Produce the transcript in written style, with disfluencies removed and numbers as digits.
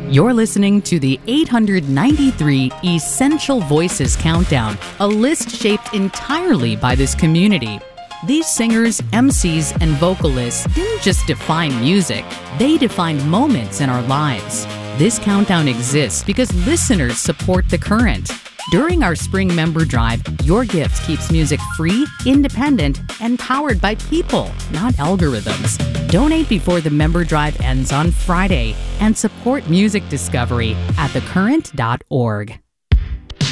You're listening to the 893 Essential Voices Countdown, a list shaped entirely by this community. These singers, MCs, and vocalists didn't just define music, they defined moments in our lives. This countdown exists because listeners support The Current. During our spring member drive, your gift keeps music free, independent, and powered by people, not algorithms. Donate before the member drive ends on Friday and support music discovery at thecurrent.org.